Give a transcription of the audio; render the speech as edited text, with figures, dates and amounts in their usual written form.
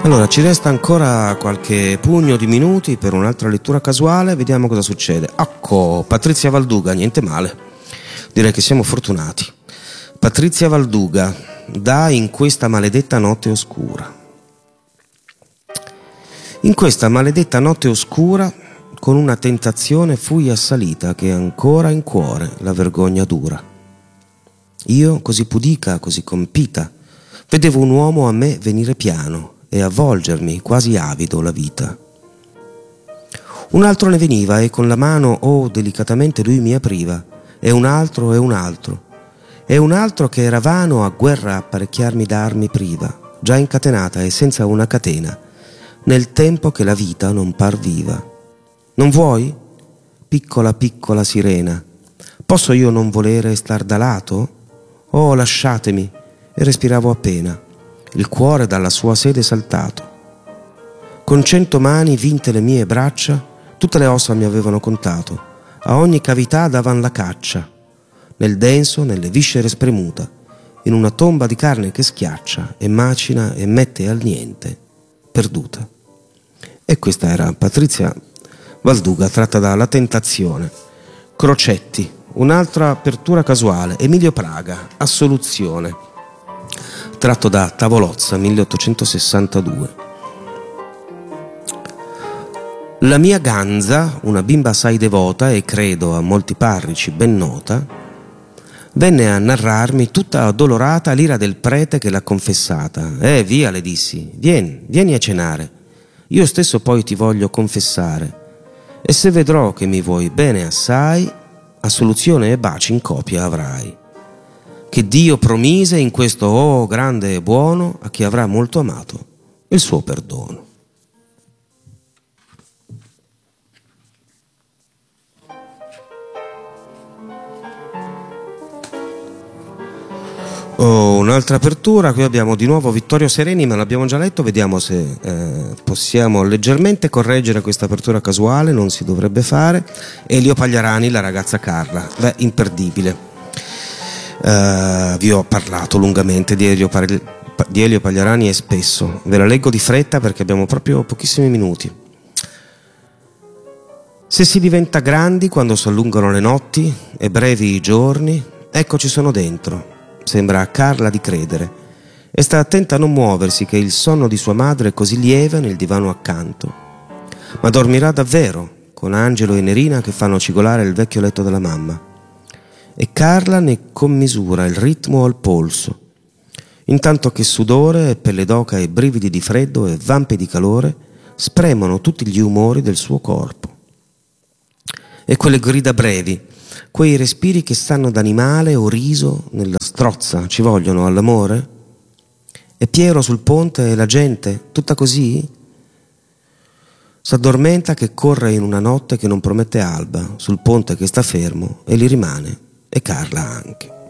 Allora, ci resta ancora qualche pugno di minuti per un'altra lettura casuale, vediamo cosa succede. Ecco, Patrizia Valduga, niente male. Direi che siamo fortunati. Patrizia Valduga, da In questa maledetta notte oscura. In questa maledetta notte oscura, con una tentazione fui assalita che ancora in cuore la vergogna dura. Io, così pudica, così compita, vedevo un uomo a me venire piano e avvolgermi quasi avido la vita. Un altro ne veniva e con la mano, oh, delicatamente lui mi apriva, e un altro, e un altro, e un altro che era vano a guerra apparecchiarmi d'armi priva, già incatenata e senza una catena, nel tempo che la vita non par viva. Non vuoi? Piccola, piccola sirena, posso io non volere star da lato? Oh, lasciatemi, e respiravo appena, il cuore dalla sua sede saltato. Con 100 mani vinte le mie braccia, tutte le ossa mi avevano contato, a ogni cavità davan la caccia, nel denso, nelle viscere spremuta, in una tomba di carne che schiaccia e macina e mette al niente, perduta. E questa era Patrizia Valduga, tratta da La tentazione. Crocetti, un'altra apertura casuale, Emilio Praga, Assoluzione, tratto da Tavolozza, 1862. La mia ganza, una bimba assai devota e credo a molti parrici ben nota, venne a narrarmi tutta addolorata l'ira del prete che l'ha confessata. Via, le dissi, vieni a cenare, io stesso poi ti voglio confessare, e se vedrò che mi vuoi bene assai, assoluzione e baci in copia avrai, che Dio promise in questo oh grande e buono a chi avrà molto amato il suo perdono. Oh, un'altra apertura, qui abbiamo di nuovo Vittorio Sereni, ma l'abbiamo già letto, vediamo se possiamo leggermente correggere questa apertura casuale, non si dovrebbe fare. Elio Pagliarani, La ragazza Carla, imperdibile. Vi ho parlato lungamente di Elio Pagliarani e spesso, ve la leggo di fretta perché abbiamo proprio pochissimi minuti. Se si diventa grandi quando si allungano le notti e brevi i giorni, eccoci sono dentro. Sembra a Carla di credere e sta attenta a non muoversi, che il sonno di sua madre è così lieve nel divano accanto. Ma dormirà davvero, con Angelo e Nerina che fanno cigolare il vecchio letto della mamma. E Carla ne commisura il ritmo al polso, intanto che sudore e pelle d'oca e brividi di freddo e vampe di calore spremono tutti gli umori del suo corpo. E quelle grida brevi, quei respiri che stanno d'animale o riso nella strozza, ci vogliono all'amore? E Piero sul ponte e la gente, tutta così? S'addormenta che corre in una notte che non promette alba, sul ponte che sta fermo e li rimane, e Carla anche.